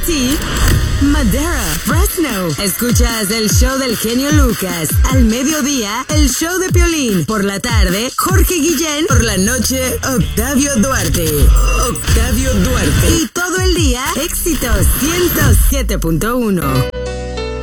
Tennessee, Madera, Fresno. Escuchas el show del genio Lucas. Al mediodía, el show de Piolín. Por la tarde, Jorge Guillén. Por la noche, Octavio Duarte. Octavio Duarte. Y todo el día, éxitos 107.1.